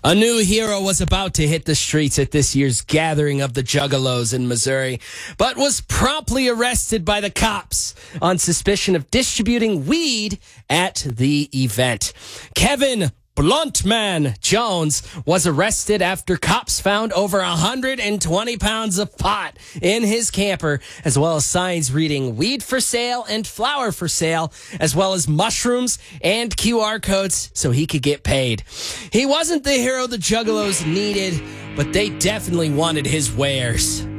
A new hero was about to hit the streets at this year's gathering of the Juggalos in Missouri, but was promptly arrested by the cops on suspicion of distributing weed at the event. Kevin Bluntman Jones was arrested after cops found over 120 pounds of pot in his camper, as well as signs reading weed for sale and flower for sale, as well as mushrooms and QR codes so he could get paid. He wasn't the hero the Juggalos needed, but they definitely wanted his wares.